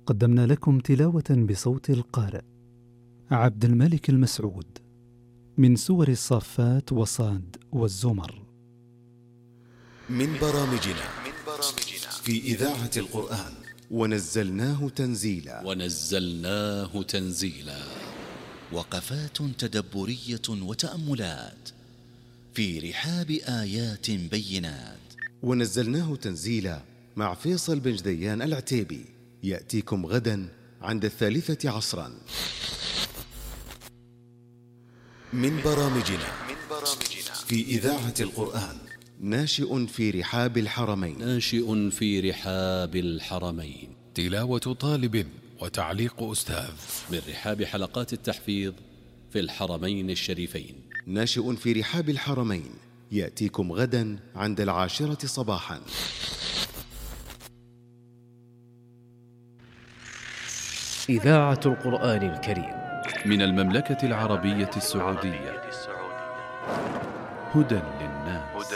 قدمنا لكم تلاوة بصوت القارئ عبد الملك المسعود من سور الصافات وصاد والزمر. من برامجنا في إذاعة القرآن ونزلناه تنزيلا. وقفات تدبرية وتأملات في رحاب آيات بينات. ونزلناه تنزيلا مع فيصل بن جديان العتيبي، يأتيكم غدا عند 3 عصرا. من برامجنا في إذاعة القرآن ناشئ في رحاب الحرمين. تلاوة طالب وتعليق أستاذ من رحاب حلقات التحفيظ في الحرمين الشريفين. ناشئ في رحاب الحرمين يأتيكم غدا عند 10 صباحا. إذاعة القرآن الكريم من المملكة العربية السعودية، هدى للناس.